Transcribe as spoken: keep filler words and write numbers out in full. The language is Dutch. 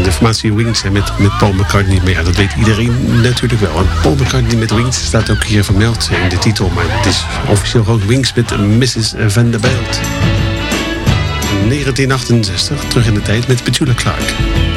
de formatie Wings en met, met Paul McCartney. Maar ja, dat weet iedereen natuurlijk wel. En Paul McCartney met Wings staat ook hier vermeld in de titel. Maar het is officieel gewoon Wings met missus Vanderbilt. negentien achtenzestig, terug in de tijd met Petula Clark.